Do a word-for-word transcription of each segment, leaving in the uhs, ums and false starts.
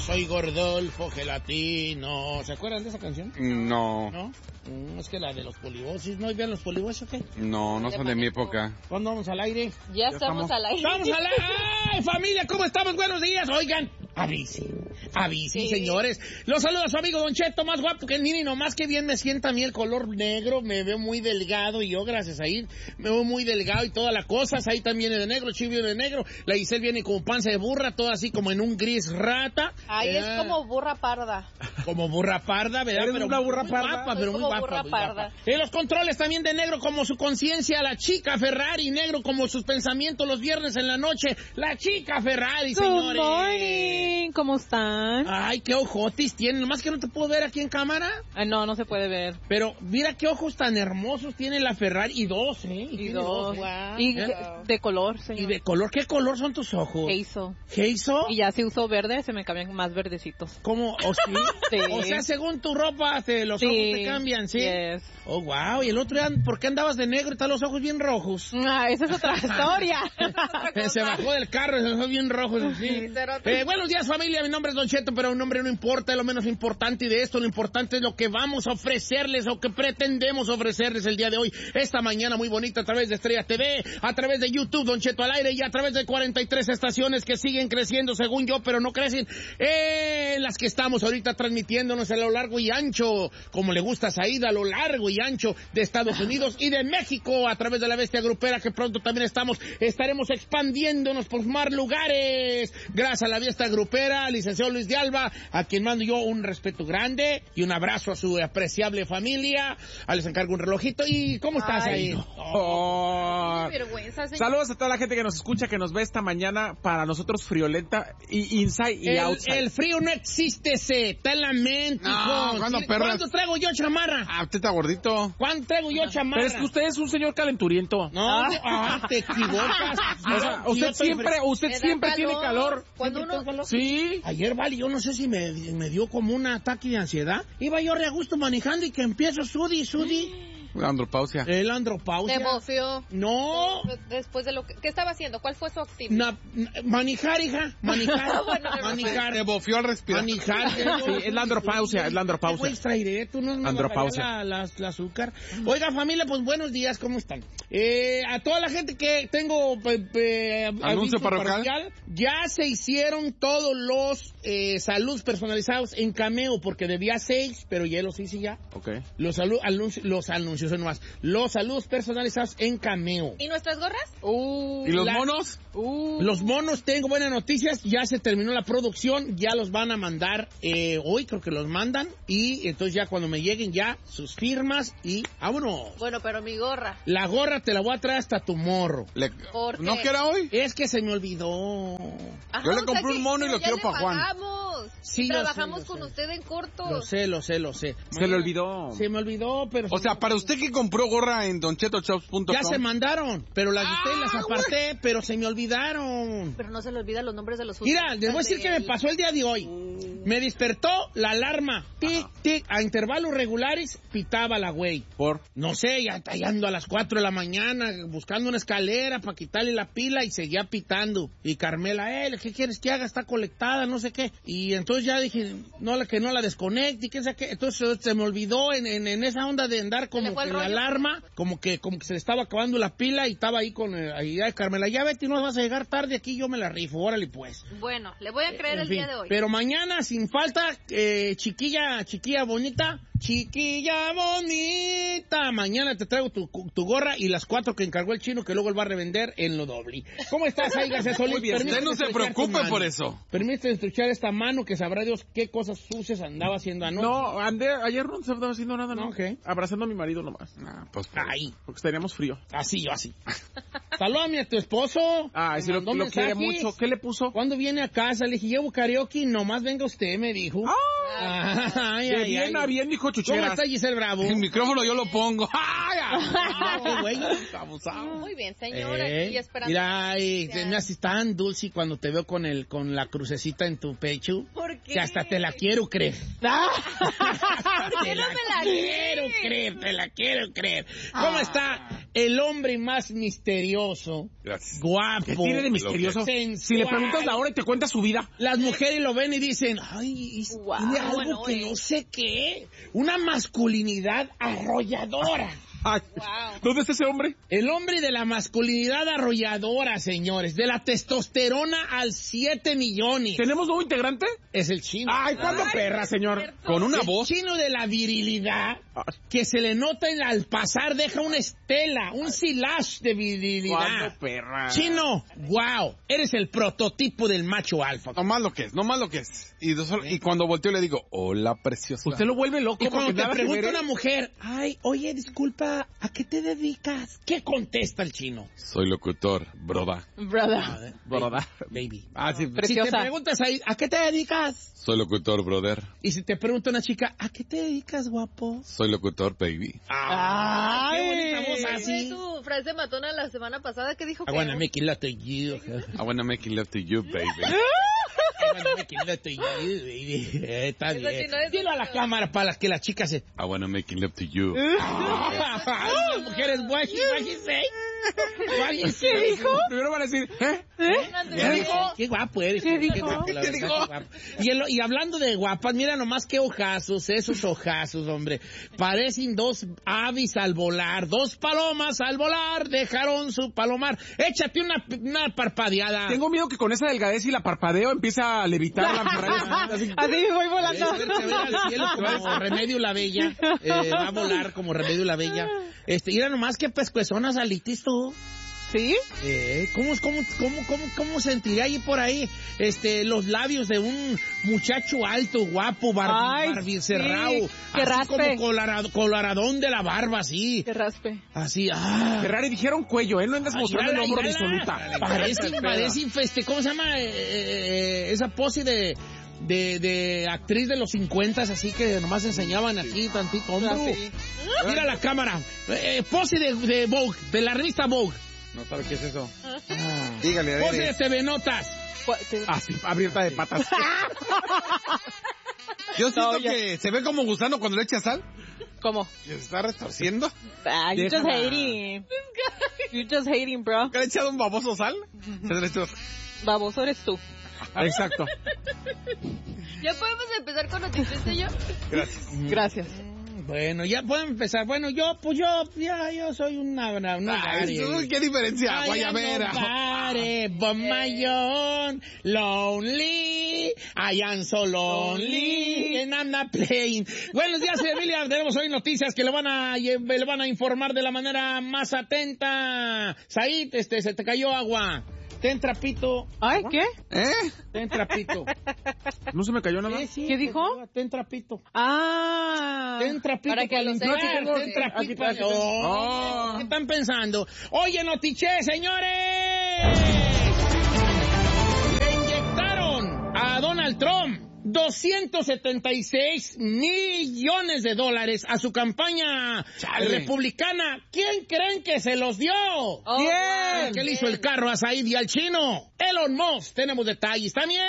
soy Gordolfo Gelatino. ¿Se acuerdan de esa canción? No. ¿No? Mm, es que la de los polivosis. ¿No vean los polivosis o qué? No, no son de mi época. ¿Cuándo vamos al aire? Ya, ya estamos, estamos al aire. ¡Estamos al aire! ¡Ay, familia! ¿Cómo estamos? Buenos días. Oigan, avisen. Avisen, sí. Señores. Los saluda a su amigo Don Cheto, más guapo que el Nini. Nomás que bien me sienta a mí el color negro. Me veo muy delgado y yo, gracias a ir, me veo muy delgado y toda la cosa. Ahí también viene de negro, Chivo viene de negro. La Giselle viene como panza de burra, todo así como en un gris rata. Ay, eh, es como burra parda. Como burra parda, ¿verdad? Pero una burra muy parda. Guapa, pero muy guapa, burra muy parda. Guapa. En los controles también de negro como su conciencia, la chica Ferrari, negro como sus pensamientos los viernes en la noche, la chica Ferrari, Good señores. Good morning, ¿cómo están? Ay, qué ojotis tienen, nomás que no te puedo ver aquí en cámara. Ay, no, no se puede ver. Pero mira qué ojos tan hermosos tiene la Ferrari, y dos, ¿eh? Y, y dos. dos ¿eh? Wow. Y de, de color, señor. ¿Y de color? ¿Qué color son tus ojos? Heiso. ¿Heiso? Y ya si uso verde, se me cambian más verdecitos. ¿Cómo? ¿O sí? Sí. O sea, según tu ropa, te, los sí. ojos te cambian, ¿sí? Yes. Oh, wow. Y el otro día, ¿por qué andabas de negro y están los ojos bien rojos? Ah, esa es otra historia. Se bajó del carro y se bajó bien rojos. Sí. Eh, buenos días, familia. Mi nombre es Don Cheto, pero un nombre no importa, es lo menos importante. Y de esto, lo importante es lo que vamos a ofrecerles o que pretendemos ofrecerles el día de hoy. Esta mañana muy bonita a través de Estrella T V, a través de YouTube, Don Cheto al aire, y a través de cuarenta y tres estaciones que siguen creciendo según yo, pero no crecen. Eh, las que estamos ahorita transmitiéndonos a lo largo y ancho, como le gusta a Saída, a lo largo y ancho de Estados Unidos y de México, a través de la Bestia Grupera, que pronto también estamos, estaremos expandiéndonos por más lugares. Gracias a la Bestia Grupera, al licenciado Luis de Alba, a quien mando yo un respeto grande y un abrazo a su apreciable familia. A les encargo un relojito. ¿Y cómo estás Ay, ahí? No. Oh. Qué vergüenza, señor. Saludos a toda la gente que nos escucha, que nos ve esta mañana. Para nosotros friolenta, y inside y el, outside. El frío no existe, se está en la mente. No, ¿cuándo, perras? ¿Cuándo traigo yo chamarra? Ah, usted está gordito. ¿Cuándo traigo yo chamarra? Pero es que usted es un señor calenturiento. No, ah, te equivocas. O sea, Yo- usted yo estoy siempre, fre- usted siempre tiene calor. Cuando ¿Siempre uno... tengo calor? Sí. Ayer, vale, yo no sé si me, me dio como un ataque de ansiedad. Iba yo re a gusto manejando y que empiezo sudi, sudi. La andropausia. El andropausia. Te bofió. No. Después de lo que... ¿Qué estaba haciendo? ¿Cuál fue su actividad? Na, na, manejar, hija. Manejar. Bueno, no, manejar. Te bofió al respirar. Manejar. Sí, es la andropausia, es la andropausia. ¿Qué voy a extraer? ¿Tú no me Andropausia. bajaría la, la, la azúcar? Oiga, familia, pues buenos días, ¿cómo están? Eh, a toda la gente que tengo eh, eh, Anuncio aviso parroquial. ya se hicieron todos los eh, saludos personalizados en Cameo, porque debía seis, pero ya los hice ya. Ok. Los, salu anunci los anuncios, no más. Los saludos personalizados en Cameo. ¿Y nuestras gorras? Uh, ¿Y los la- monos? Uh. Los monos, tengo buenas noticias, ya se terminó la producción, ya los van a mandar eh, hoy, creo que los mandan, y entonces ya cuando me lleguen ya sus firmas y vámonos. Bueno, pero mi gorra. La gorra te la voy a traer hasta tu morro. Le... ¿Por qué? ¿No que era hoy? Es que se me olvidó. Ajá, Yo le o sea compré que- un mono y pero lo ya quiero le pa' Juan. pagamos. Sí, lo Trabajamos sé, lo con sé. usted en corto. Lo sé, lo sé, lo sé. Se le olvidó. Se me olvidó, pero... O sea, para usted que compró gorra en don cheto shops punto com. ya se mandaron, pero las de ustedes Ah, las aparté, pero se me olvidaron. Pero no se le olvidan los nombres de los Mira, les voy a decir de qué me él. pasó el día de hoy. Me despertó la alarma. Tic, tic, a intervalos regulares, pitaba la güey. Por. No sé, ya ando a las cuatro de la mañana buscando una escalera para quitarle la pila y seguía pitando. Y Carmela, eh, ¿qué quieres que haga? Está colectada, no sé qué. Y entonces ya dije, no, la que no la desconecte y qué sé qué. Entonces se me olvidó en, en, en esa onda de andar como le fue que el la rollo? alarma, como que como que se le estaba acabando la pila y estaba ahí con eh, ahí, ay, Carmela, ya vete, no vas a llegar tarde aquí, yo me la rifo, órale pues. Bueno, le voy a creer En el fin, día de hoy. Pero mañana, sin falta, eh, chiquilla, chiquilla bonita, chiquilla bonita, mañana te traigo tu, tu gorra y las cuatro que encargó el chino, que luego él va a revender en lo doble. ¿Cómo estás ahí, García Solís? Muy bien, usted no se preocupe por eso. Permíteme estruchar esta mano que sabrá Dios qué cosas sucias andaba haciendo anoche. No, andé, ayer no se estaba haciendo nada, ¿no? Ok. Abrazando a mi marido nomás. Ah, pues, Ahí, Porque teníamos frío. así, yo así. Salúdame a tu esposo. Ah, sí, Me lo, mandó lo quiere mensajes. mucho. ¿Qué le puso? ¿Cuándo viene a casa? Le dije, llevo karaoke, nomás venga usted, me dijo. ¡Ah! Ay, De ay, bien ay. a bien, dijo ¿Cómo Chucheras. está Giselle Bravo? el micrófono yo lo pongo. ¡Ay! Ah, qué güey. Abusado. Muy bien, señora. Eh, Y esperando. mira, ay, te me haces tan dulce cuando te veo con el con la crucecita en tu pecho. ¿Por qué? Que hasta te la quiero creer. ¿Por qué Te no la me la quiero cree? creer, te la quiero creer. ¿Cómo Ah. está el hombre más misterioso, Gracias. guapo, ¿Qué tiene de misterioso? sensual. Si le preguntas la hora y te cuenta su vida. Las mujeres lo ven y dicen, ay, es- Wow, tiene algo bueno, que eh. no sé qué. Una masculinidad arrolladora. Ay, Wow. ¿dónde está ese hombre? El hombre de la masculinidad arrolladora, señores. De la testosterona al siete millones. ¿Tenemos nuevo integrante? Es el chino. Ay, ¿cuándo Ay, perra, señor? cierto. Con una el voz. chino de la virilidad que se le nota en- al pasar, deja una estela, un silage de virilidad. ¿Cuándo perra? Chino, wow, eres el prototipo del macho alfa. No más lo que es, no más lo que es. Y, dos- y cuando volteo le digo, hola, preciosa. Usted lo vuelve loco Y porque cuando te nada que pregunta ver, una ¿eh? mujer, ay, oye, disculpa, ¿a qué te dedicas? ¿Qué contesta el chino? Soy locutor, broda. Brother. Broda. Baby. Ah, sí. Si te Preciosa. preguntas ahí, ¿a qué te dedicas? Soy locutor, brother. Y si te pregunta una chica, ¿a qué te dedicas, guapo? Soy locutor, baby. Ah, qué Ay. bonita voz ¿Fue así. tu frase matona la semana pasada? ¿Qué dijo? I wanna make it love to you. I wanna make it love to you, baby. I wanna make it love to you, baby. Eh, Está Eso sí bien. no es- Dilo a la cámara para que las chicas se... I wanna make it love to you. Ay, las mujeres, what he, what he say? What he say? ¿Qué dijo? Primero van a decir, ¿eh? ¿Qué dijo? Qué guapo eres. ¿Qué dijo? guapo, la ¿Qué verdad, dijo? qué guapo. Y, el- y hablando de guapas, mira nomás qué ojazos, esos ojazos, hombre. Parecen dos aves al volar, dos palomas al volar, dejaron su palomar. Échate una, una parpadeada. Tengo miedo que con esa delgadez y la parpadeo empieza a levitar la Ferrari. Así- Así voy Eh, volando. se ve al cielo como Remedio la Bella. Eh, va a volar como Remedio la Bella. Este, mira nomás qué pescuezonas alitis tú. ¿Sí? Eh, ¿cómo, cómo, cómo, cómo, ¿Cómo sentiría ahí por ahí este, los labios de un muchacho alto, guapo, bar, Ay, barbicerrao? sí, que Así raspe. como colorado, coloradón de la barba, así. Que raspe. Así, ah. Ferrari dijeron cuello, ¿eh? No andas Ay, mostrando el mírala, hombro mírala. disoluta. Parece, parece, este, ¿cómo se llama? Eh, eh, esa pose de, de, de actriz de los cincuentas, así que nomás enseñaban aquí tantito hombro. Así. Mira la cámara. Eh, pose de, de Vogue, de la revista Vogue. No sabe qué es eso. Dígale, a Pose de ver. T V Notas. Ah, sí, abierta de patas. Yo siento No, ya. que se ve como gusano cuando le echa sal. ¿Cómo? Que se está retorciendo. Ah, you're just Déjala. hating. You're just hating, bro. ¿Que le ha echado un baboso sal? Se le echó. Baboso eres tú. Exacto. ¿Ya podemos empezar con noticias yo? Gracias. Gracias. Bueno, ya podemos empezar. Bueno, yo, pues yo, ya, yo soy una, una, una Ay, Gary. ¿qué diferencia? I am Guayabera. nobody but my own lonely. I am so lonely and I'm not playing. Buenos días, familia. Tenemos hoy noticias que le van a le van a informar de la manera más atenta. Said, este, se te cayó agua. Ten trapito. ¿Ay, qué? ¿Eh? Ten trapito. ¿No se me cayó nada? Sí, sí, ¿Qué dijo? Ten trapito. Ah. Ten trapito Para que lo limpiar, sepan. ten trapito Aquí, para- aquí, aquí. Oh, ¿qué están pensando? Oye, Notiche, señores. Le inyectaron a Donald Trump doscientos setenta y seis millones de dólares a su campaña Chale. republicana. ¿Quién creen que se los dio? Oh, ¿Quién? wow. ¿Qué le hizo el carro a Said y al chino? Elon Musk. Tenemos detalles también.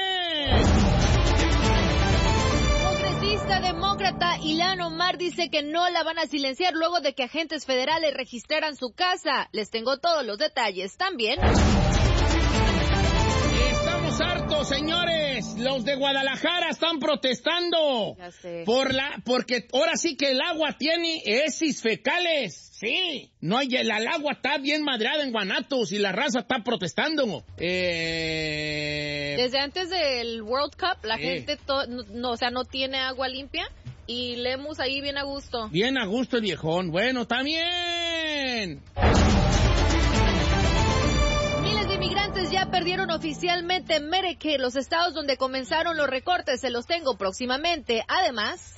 Congresista demócrata Ilhan Omar dice que no la van a silenciar luego de que agentes federales registraran su casa. Les tengo todos los detalles también. Estamos hartos, señores. Los de Guadalajara están protestando. Ya sé. Por la, porque ahora sí que el agua tiene heces fecales. Sí. No hay, el, el agua está bien madreada en Guanatos y la raza está protestando. Eh, Desde antes del World Cup, la Sí. gente, to- no, no, o sea, no tiene agua limpia y Lemus ahí bien a gusto. bien a gusto el viejón. Bueno, también. Miles de inmigrantes ya perdieron oficialmente Medicaid, los estados donde comenzaron los recortes, se los tengo próximamente. Además,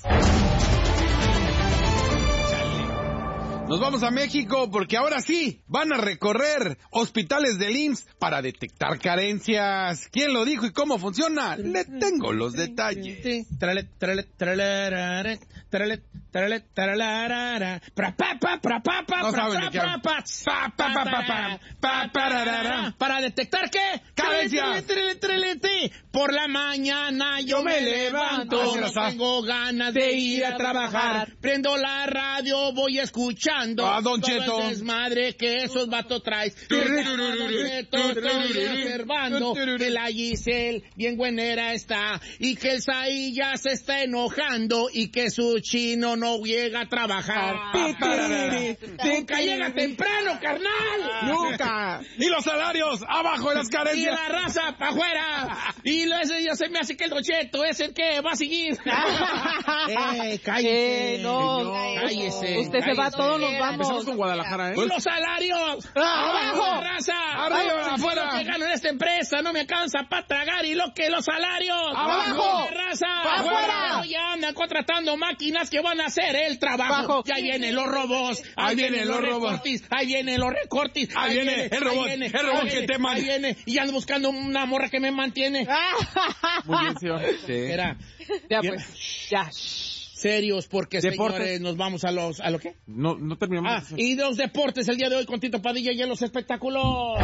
Nos vamos a México porque ahora sí van a recorrer hospitales del I M S S para detectar carencias. ¿Quién lo dijo y cómo funciona? Le tengo los detalles. Sí. Tralet, tralet, tralet, tralet, tralet, tarale, taralarara, pra, pa, pa, pra, pa, pa, No pra, saben pa, de qué pra, hablan. pa, Pa, pa, pa, pa, pa, pa, pararara. para detectar qué Carencias. Trele, trele, trele, trele. Por la mañana yo, Yo me me levanto, levanto. no tengo ganas de ir a trabajar, prendo la radio, voy escuchando Ah, Don todo Cheto. el desmadre que esos vatos traes. Don Cheto, estoy observando que la Giselle bien buenera está y que el Saí ya se está enojando y que su chino no llega a trabajar. Nunca llega temprano, carnal. Nunca. Y los salarios, abajo de las Y carencias. la raza para afuera. Y lo ese ya se me hace que el Don Cheto es el que va a seguir. eh, cállese. Eh, no, cállese. usted se va, cállese. todos nos Empezamos vamos. con Guadalajara, ¿eh? ¡Y los salarios! ¡Abajo! ¡Abajo, raza! ¡Arriba, afuera! Lo que gano en esta empresa no me alcanza para tragar y lo que los salarios. ¡Abajo! raza! ¡Afuera! Ya andan contratando máquinas que van a hacer el trabajo. ¡Abajo! Ya vienen los robots. Ahí vienen los recortes. Ahí vienen los recortes. Ahí viene el robot, el robot que te manda. Ahí viene. Y ando buscando una morra que me mantiene. Muy bien, señor. Era. Ya Bien. pues, ya. Serios, porque Deportes. señores, nos vamos a los, ¿a lo qué? No, no terminamos. Ah, y los deportes el día de hoy con Tito Padilla y en los espectáculos.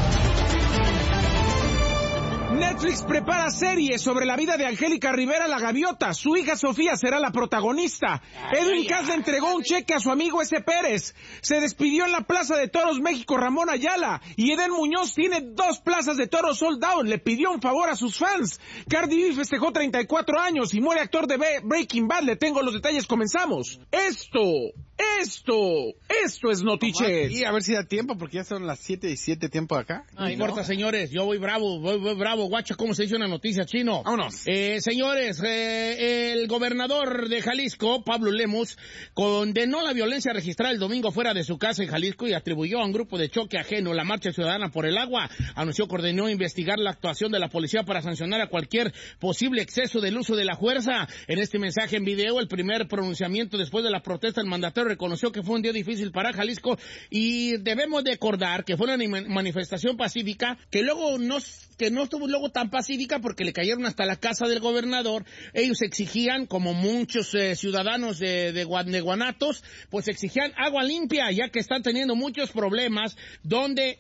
Netflix prepara serie sobre la vida de Angélica Rivera la Gaviota. Su hija Sofía será la protagonista. Edwin Cass le entregó un cheque a su amigo S. Pérez. Se despidió en la Plaza de Toros México Ramón Ayala. Y Eden Muñoz tiene dos plazas de toros sold out. Le pidió un favor a sus fans. Cardi B festejó treinta y cuatro años y muere actor de Breaking Bad. Le tengo los detalles, comenzamos. Esto, esto, esto es Notiche. Y a ver si da tiempo, porque ya son las siete y siete tiempo acá. No importa, señores, yo voy bravo, voy, voy bravo, guacho, ¿cómo se dice una noticia, chino? Vámonos. Eh, señores, eh, el gobernador de Jalisco, Pablo Lemos, condenó la violencia registrada el domingo fuera de su casa en Jalisco y atribuyó a un grupo de choque ajeno la Marcha Ciudadana por el Agua. Anunció que ordenó investigar la actuación de la policía para sancionar a cualquier posible exceso del uso de la fuerza. En este mensaje en video, el primer pronunciamiento después de la protesta, el mandatario reconoció que fue un día difícil para Jalisco y debemos de acordar que fue una manifestación pacífica que luego no, que no estuvo luego tan pacífica porque le cayeron hasta la casa del gobernador. Ellos exigían, como muchos eh, ciudadanos de, de, de Guanatos, pues exigían agua limpia, ya que están teniendo muchos problemas donde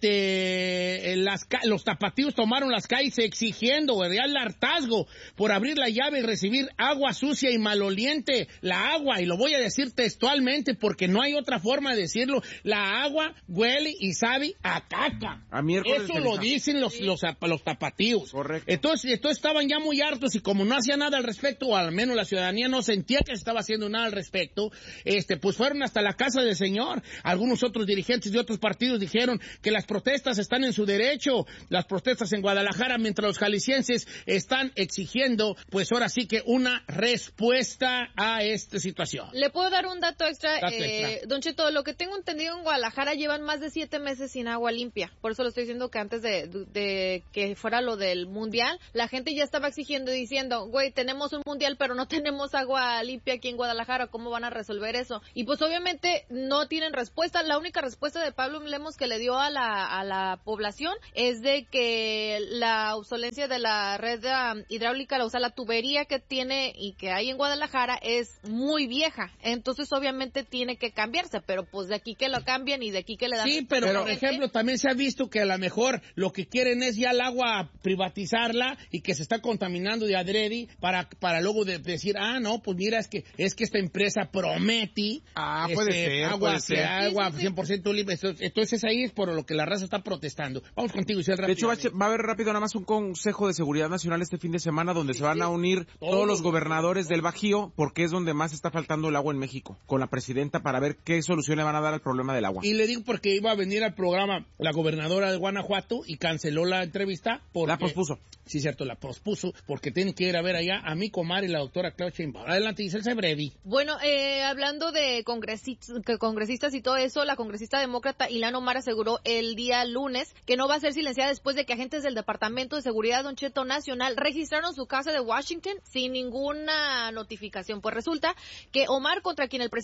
este las los tapatíos tomaron las calles exigiendo el hartazgo por abrir la llave y recibir agua sucia y maloliente. La agua, y lo voy a decir textualmente porque no hay otra forma de decirlo, la agua huele y sabe a caca. A miércoles Eso de lo Navidad. dicen los, los, los tapatíos. Correcto. Entonces, entonces estaban ya muy hartos y como no hacía nada al respecto, o al menos la ciudadanía no sentía que se estaba haciendo nada al respecto, este, pues fueron hasta la casa del señor. Algunos otros dirigentes de otros partidos dijeron que las protestas están en su derecho, las protestas en Guadalajara, mientras los jaliscienses están exigiendo, pues ahora sí que una respuesta a esta situación. ¿Le puedo dar un dato extra? Dato eh, extra. Don Cheto, lo que tengo entendido en Guadalajara llevan más de siete meses sin agua limpia. Por eso lo estoy diciendo que antes de, de que fuera lo del mundial, la gente ya estaba exigiendo y diciendo, güey, tenemos un mundial pero no tenemos agua limpia aquí en Guadalajara, ¿cómo van a resolver eso? Y pues obviamente no tienen respuesta. La única respuesta de Pablo Lemos que le dio a la, a la población es de que la obsolencia de la red um, hidráulica, o sea, la tubería que tiene y que hay en Guadalajara es muy vieja. Entonces obviamente tiene que cambiarse, pero pues de aquí que lo cambian y de aquí que le dan... Sí, pero, pero por ejemplo, también se ha visto que a lo mejor lo que quieren es ya el agua privatizarla y que se está contaminando de adrede para, para luego de decir, ah, no, pues mira, es que es que esta empresa promete Ah, puede ser, agua, puede que ser. agua Sí, sí, sí. cien por ciento libre. Entonces ahí es por lo que la raza está protestando. Vamos contigo, Isel, De hecho, va a, rápidamente. va a haber rápido nada más un Consejo de Seguridad Nacional este fin de semana donde se van a unir todos los gobernadores del Bajío porque es donde más está faltando el agua en México, con la presidenta para ver qué solución le van a dar al problema del agua. Y le digo porque iba a venir al programa la gobernadora de Guanajuato y canceló la entrevista. Porque, La pospuso. Sí, cierto, la pospuso porque tiene que ir a ver allá a mi comadre, la doctora Claudia Sheinbaum. Adelante, Isel Sebrevi. Bueno, eh, hablando de congresistas, congresistas y todo eso, la congresista demócrata Ilhan Omar aseguró el día lunes que no va a ser silenciada después de que agentes del Departamento de Seguridad Don Cheto Nacional registraron su casa de Washington sin ninguna notificación. Pues resulta que Omar, contra quien el presidente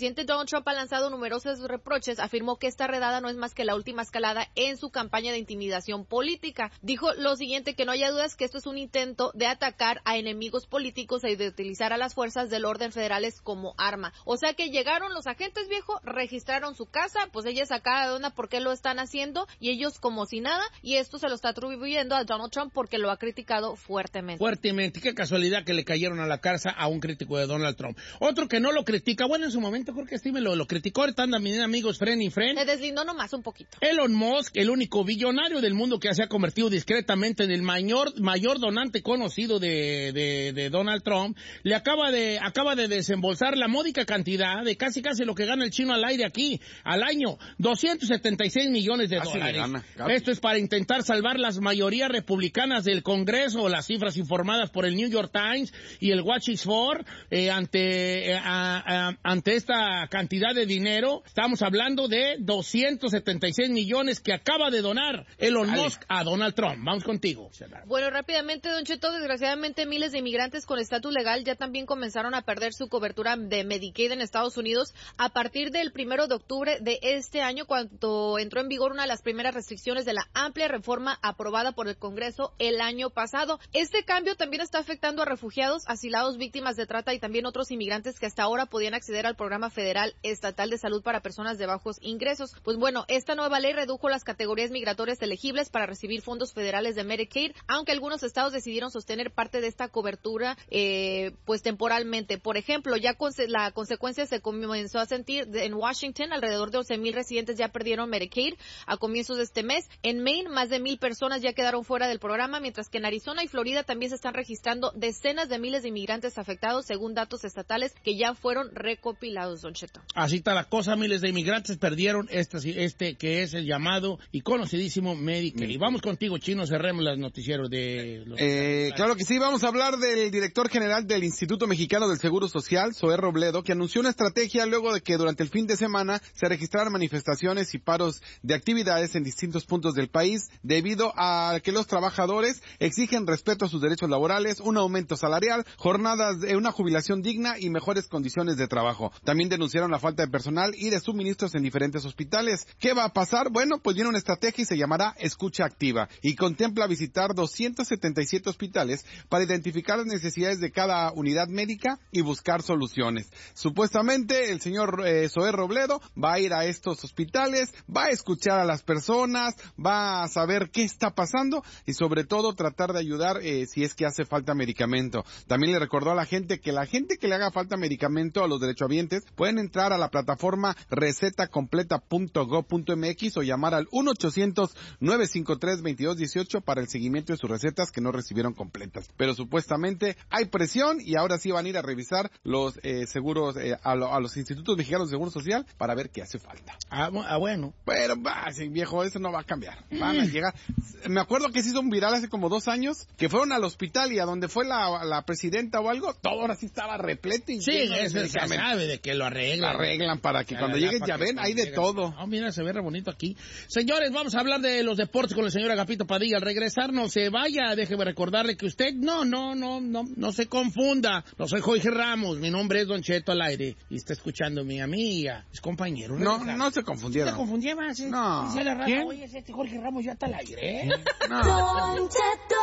presidente Donald Trump ha lanzado numerosos reproches, afirmó que esta redada no es más que la última escalada en su campaña de intimidación política. Dijo lo siguiente, que no haya dudas que esto es un intento de atacar a enemigos políticos y de utilizar a las fuerzas del orden federales como arma. O sea que llegaron los agentes, viejo, registraron su casa, pues ella sacada de onda por qué lo están haciendo y ellos como si nada, y esto se lo está atribuyendo a Donald Trump porque lo ha criticado fuertemente. Fuertemente, qué casualidad que le cayeron a la casa a un crítico de Donald Trump. Otro que no lo critica, bueno, en su momento creo que Steve lo, lo criticó, ahorita andan bien amigos, friend y friend. Se deslindó nomás un poquito. Elon Musk, el único billonario del mundo que se ha convertido discretamente en el mayor, mayor donante conocido de, de, de Donald Trump, le acaba de, acaba de desembolsar la módica cantidad de casi casi lo que gana el chino al aire aquí, al año, doscientos setenta y seis millones de Casi dólares. gana, Esto es para intentar salvar las mayorías republicanas del Congreso, las cifras informadas por el New York Times y el Watch is for, eh, ante, eh, a, a, ante esta cantidad de dinero. Estamos hablando de doscientos setenta y seis millones que acaba de donar Elon Dale. Musk a Donald Trump. Vamos contigo. Bueno, rápidamente, Don Cheto, desgraciadamente miles de inmigrantes con estatus legal ya también comenzaron a perder su cobertura de Medicaid en Estados Unidos a partir del primero de octubre de este año, cuando entró en vigor una de las primeras restricciones de la amplia reforma aprobada por el Congreso el año pasado. Este cambio también está afectando a refugiados, asilados, víctimas de trata y también otros inmigrantes que hasta ahora podían acceder al programa federal estatal de salud para personas de bajos ingresos. Pues bueno, esta nueva ley redujo las categorías migratorias elegibles para recibir fondos federales de Medicaid, aunque algunos estados decidieron sostener parte de esta cobertura eh, pues temporalmente. Por ejemplo, ya con la consecuencia se comenzó a sentir en Washington, alrededor de once mil residentes ya perdieron Medicaid a comienzos de este mes. En Maine, más de mil personas ya quedaron fuera del programa, mientras que en Arizona y Florida también se están registrando decenas de miles de inmigrantes afectados, según datos estatales que ya fueron recopilados, Don Cheto. Así está la cosa, miles de inmigrantes perdieron este, este que es el llamado y conocidísimo Medicaid. Y vamos contigo, Chino, cerremos los noticieros de... Los Eh, claro que sí, vamos a hablar del director general del Instituto Mexicano del Seguro Social, Zoé Robledo, que anunció una estrategia luego de que durante el fin de semana se registraran manifestaciones y paros de actividades en distintos puntos del país debido a que los trabajadores exigen respeto a sus derechos laborales, un aumento salarial, jornadas de una jubilación digna y mejores condiciones de trabajo. También denunciaron la falta de personal y de suministros en diferentes hospitales. ¿Qué va a pasar? Bueno, pues viene una estrategia y se llamará Escucha Activa y contempla visitar doscientos setenta y siete hospitales para identificar las necesidades de cada unidad médica y buscar soluciones. Supuestamente el señor eh, Zoé Robledo va a ir a estos hospitales, va a escuchar a las personas, va a saber qué está pasando y sobre todo tratar de ayudar eh, si es que hace falta medicamento. También le recordó a la gente que la gente que le haga falta medicamento a los derechohabientes pueden entrar a la plataforma receta completa punto gob punto mx o llamar al uno ochocientos nueve cinco tres veintidós dieciocho para el seguimiento de sus recetas que no recibieron completas. Pero supuestamente hay presión y ahora sí van a ir a revisar los eh, seguros eh, a, lo, a los institutos mexicanos de Seguro Social para ver qué hace falta. Ah, ah bueno. Pero, bah, sí, viejo, eso no va a cambiar. Van a llegar. Me acuerdo que se hizo un viral hace como dos años, que fueron al hospital y a donde fue la, la presidenta o algo, todo ahora sí estaba repleto. Y sí, eso se sabe de que lo arreglan. Lo arreglan para que cuando lleguen ya ven, hay de todo. Oh, mira, se ve re bonito aquí. Señores, vamos a hablar de los deportes con el señor Agapito Padilla. Al regresar, no se vaya, déjeme recordarle que usted, no, no, no, no, no se confunda. No soy Jorge Ramos, mi nombre es Don Cheto al aire y está escuchando a mi amiga, mis compañeros. No, no, no se confundieron. ¿Se confundía más? ¿Eh? No. Dice la raza, ¿Quién? oye, este Jorge Ramos ya está al aire, ¿eh? No. Don Cheto.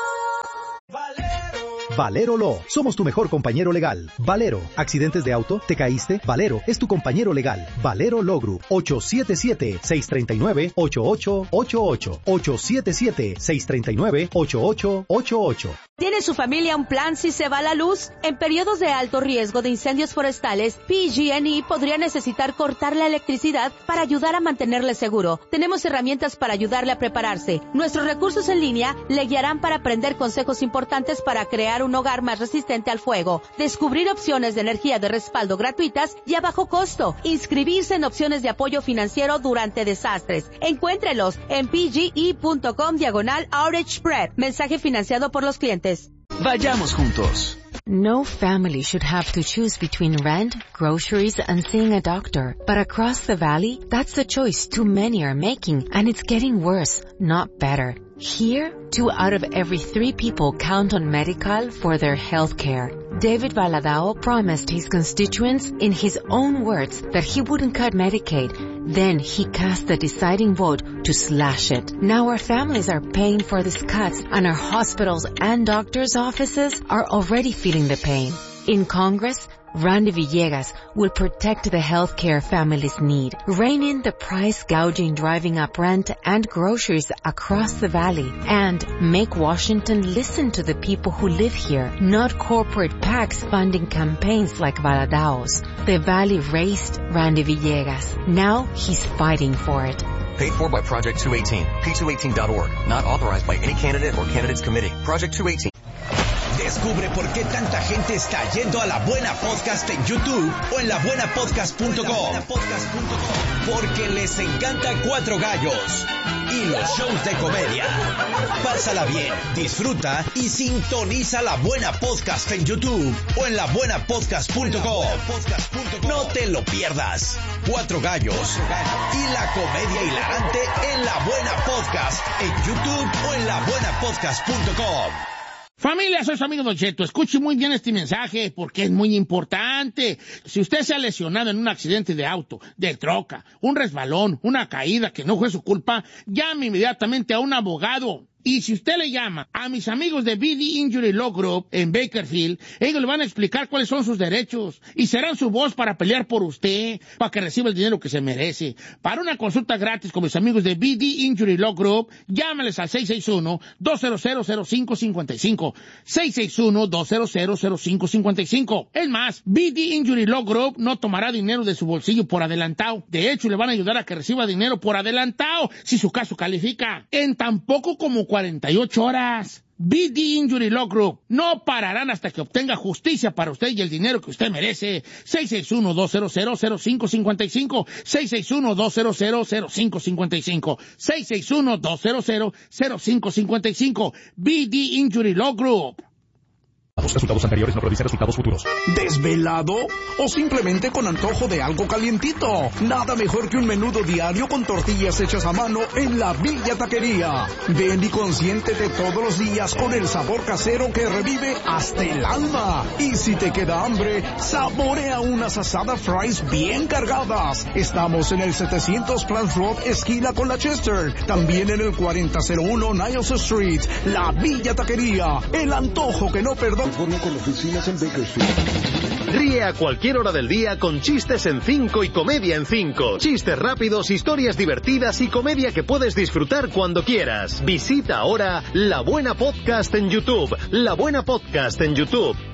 Valero. Valero Law, somos tu mejor compañero legal. Valero, accidentes de auto, te caíste, Valero es tu compañero legal. Valero Law Group, ocho siete siete, seis tres nueve, ocho ocho ocho ocho, ocho siete siete, seis tres nueve, ocho ocho ocho ocho. ¿Tiene su familia un plan si se va la luz? En periodos de alto riesgo de incendios forestales, P G and E podría necesitar cortar la electricidad para ayudar a mantenerle seguro. Tenemos herramientas para ayudarle a prepararse. Nuestros recursos en línea le guiarán para aprender consejos importantes para crear un hogar más resistente al fuego, descubrir opciones de energía de respaldo gratuitas y a bajo costo, inscribirse en opciones de apoyo financiero durante desastres. Encuéntrelos en pge.com diagonal outage spread. Mensaje financiado por los clientes. Vayamos juntos. No family should have to choose between rent, groceries, and seeing a doctor. But across the valley, that's the choice too many are making, and it's getting worse, not better. Here, two out of every three people count on Medi-Cal for their health care. David Valadao promised his constituents, in his own words, that he wouldn't cut Medicaid. Then he cast the deciding vote to slash it. Now our families are paying for these cuts, and our hospitals and doctors' offices are already feeling the pain. In Congress, Randy Villegas will protect the health care families need, rein in the price gouging driving up rent and groceries across the valley, and make Washington listen to the people who live here, not corporate PACs funding campaigns like Valadao's. The valley raised Randy Villegas. Now he's fighting for it. Paid for by Project two eighteen. P two eighteen dot org. Not authorized by any candidate or candidates committee. Project two eighteen. Descubre por qué tanta gente está yendo a La Buena Podcast en YouTube o en la buena podcast punto com. Porque les encanta Cuatro Gallos y los shows de comedia. Pásala bien, disfruta y sintoniza La Buena Podcast en YouTube o en la buena podcast punto com. No te lo pierdas. Cuatro Gallos y la comedia hilarante en La Buena Podcast en YouTube o en la buena podcast punto com. Familia, soy su amigo Don Cheto. Escuche muy bien este mensaje porque es muy importante. Si usted se ha lesionado en un accidente de auto, de troca, un resbalón, una caída que no fue su culpa, llame inmediatamente a un abogado. Y si usted le llama a mis amigos de B D Injury Law Group en Bakersfield, ellos le van a explicar cuáles son sus derechos y serán su voz para pelear por usted, para que reciba el dinero que se merece. Para una consulta gratis con mis amigos de B D Injury Law Group, llámales al seis seis uno, dos cero cero, cero cinco cinco cinco, seis seis uno, dos cero cero, cero cinco cinco cinco. Es más, B D Injury Law Group no tomará dinero de su bolsillo por adelantado. De hecho, le van a ayudar a que reciba dinero por adelantado si su caso califica. En tan poco como cuarenta y ocho horas. B D Injury Law Group no pararán hasta que obtenga justicia para usted y el dinero que usted merece. seis seis uno, dos cero cero, cero cinco cinco cinco, seis seis uno, dos cero cero, cero cinco cinco cinco, seis seis uno, dos cero cero, cero cinco cinco cinco. B D Injury Law Group. Los resultados anteriores no predicen resultados futuros. ¿Desvelado? ¿O simplemente con antojo de algo calientito? Nada mejor que un menudo diario con tortillas hechas a mano en la Villa Taquería. Ven y consiéntete todos los días con el sabor casero que revive hasta el alma. Y si te queda hambre, saborea unas asadas fries bien cargadas. Estamos en el setecientos Plant Road, esquina con la Chester. También en el cuarenta cero uno Niles Street. La Villa Taquería. El antojo que no perdona. Con oficinas en Bakersfield. Ríe a cualquier hora del día con chistes en cinco y comedia en cinco. Chistes rápidos, historias divertidas y comedia que puedes disfrutar cuando quieras. Visita ahora La Buena Podcast en YouTube. La Buena Podcast en YouTube.